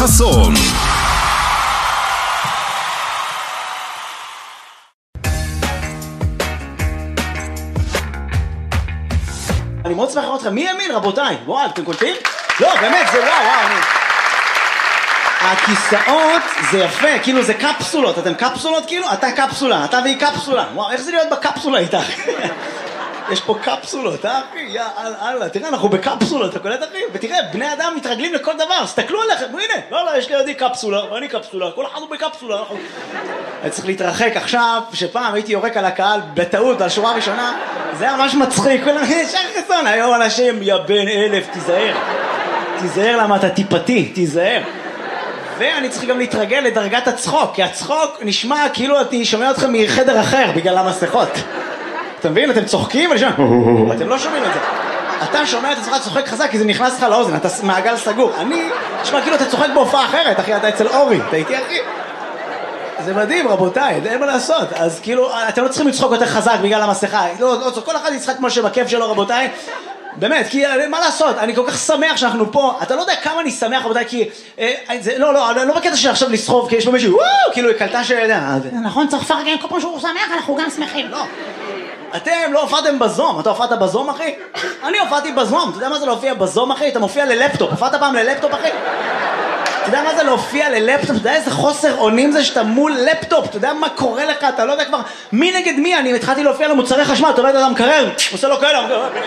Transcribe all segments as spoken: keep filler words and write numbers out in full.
חסון. אני מאוד שמח לראות אתכם. מי ימין, רבותיי? וואו, אתם קולטים? לא, באמת, זה וואו, וואו, אני... הכיסאות זה יפה, כאילו זה קפסולות. אתם קפסולות כאילו? אתה קפסולה, אתה והיא קפסולה. וואו, איך זה להיות בקפסולה איתך? יש פה קפסולות, אה, אחי? יא, אללה, תראה, אנחנו בקפסולות, אתה קולט, אחי? ותראה, בני אדם מתרגלים לכל דבר, סתכלו עליכם, הנה, לא, לא, יש לי ידי קפסולה, ואני קפסולה, כל אחד הוא בקפסולה. אני צריך להתרחק עכשיו, שפעם הייתי יורק על הקהל בטעות, על שורה ראשונה, זה היה ממש מצחיק, כולם, ישר חסון, היום אנשים, יא בן אלף, תיזהר. תיזהר למה אתה טיפתי, תיזהר. ואני צריך גם להתרגל לדרגת הצחוק, כי הצחוק נשמע כאילו אני שומע אתכם מחדר אחר, בגלל המסכות. אתה מבין? אתם צוחקים ואני שומע, אתם לא שומעים את זה. אתה שומע את עצמך צוחק חזק כי זה נכנס לך לאוזן, אתה מעגל סגור. אני, תשמע, כאילו אתה צוחק בהופעה אחרת, אחי, אתה אצל אורי, אתה איתי אחי? זה מדהים, רבותיי, אין מה לעשות. אז כאילו, אתם לא צריכים לצחוק יותר חזק בגלל המסכה. לא, לא, כל אחד יצחק כמו שבכיף שלו, רבותיי. באמת, כי מה לעשות? אני כל כך שמח שאנחנו פה. אתה לא יודע כמה אני שמח, רבותיי, כי... אה, זה, לא, לא, לא בקטע של עכשיו לסחוב, כי יש פה מישהו, וואו, כאילו, קלטה ש... נכון, צריך לפרגן, כל פעם שהוא שמח, אנחנו גם שמחים. לא. אתם לא הופעתם בזום. אתה הופעת בזום, אחי? אני הופעתי בזום. אתה יודע מה זה להופיע בזום, אחי? אתה מופיע ללפטופ. הופעת פעם ללפטופ, אחי? אתה יודע מה זה להופיע ללפטופ? אתה יודע איזה חוסר אונים זה שאתה מול לפטופ? אתה יודע מה קורה לך? אתה לא יודע כבר מי נגד מי. אני התחלתי להופיע למוצרי חשמל. אתה רואה את אדם קרר, עושה לו כאלה.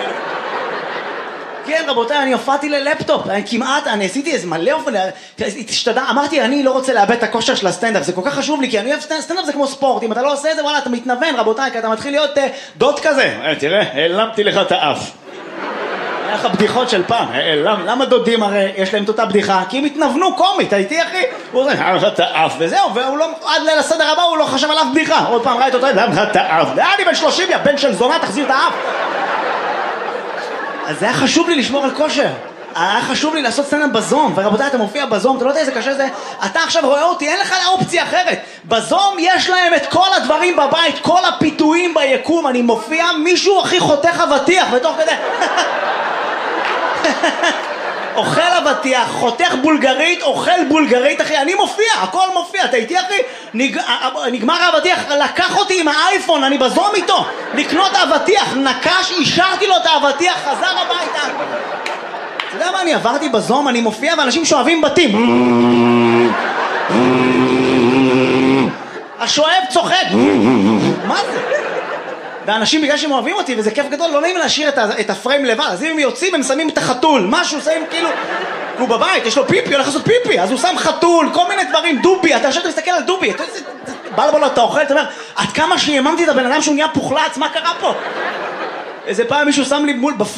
כן, רבותיי, אני הופעתי ללפטופ. אני כמעט, אני עשיתי איזה מלא אופן. התשתדע, אמרתי, אני לא רוצה לאבד את הכושר של הסטנדאפ. זה כל כך חשוב לי, כי אני אוהב סטנדאפ, זה כמו ספורט. אם אתה לא עושה את זה, וואלה, אתה מתנוון, רבותיי, כי אתה מתחיל להיות דוד כזה. תראה, העלמתי לך את האף. היה לך בדיחות של פעם. למה דודים הרי יש להם את אותה בדיחה? כי הם התנוונו קומית, הייתי אחי? הוא עושה, היה לך את האף, וזהו, והוא לא, עד ליל הסדר הבא הוא לא חשב על אף בדיחה. עוד פעם ראית אותו, היה לך את האף. אני בן שלושים, יא בן של זונה, תחזיר את האף. אז זה היה חשוב לי לשמור על כושר. היה חשוב לי לעשות סטנדאפ בזום. ורבותיי, אתה מופיע בזום, אתה לא יודע איזה קשה זה. אתה עכשיו רואה אותי, אין לך אופציה אחרת. בזום יש להם את כל הדברים בבית, כל הפיתויים ביקום. אני מופיע, מישהו הכי חותך אבטיח, ותוך כדי... אוכל אבטיח, חותך בולגרית, אוכל בולגרית, אחי, אני מופיע, הכל מופיע, אתה איתי אחי? נג... נגמר האבטיח, לקח אותי עם האייפון, אני בזום איתו, לקנות אבטיח, נקש, אישרתי לו את האבטיח, חזר הביתה. אתה יודע מה, אני עברתי בזום, אני מופיע, ואנשים שואבים בתים. השואב צוחק. מה זה? ואנשים בגלל שהם אוהבים אותי, וזה כיף גדול, לא נעים להשאיר את, ה- את הפריים לבד. אז אם הם יוצאים, הם שמים את החתול, משהו, שמים כאילו... הוא בבית, יש לו פיפי, הולך לעשות פיפי, אז הוא שם חתול, כל מיני דברים, דובי, אתה עכשיו תסתכל על דובי, אתה יודע, בא לבוא לו, אתה אוכל, אתה אומר, עד כמה שיממתי את הבן אדם שהוא נהיה פוחלץ, מה קרה פה? איזה פעם מישהו שם לי מול...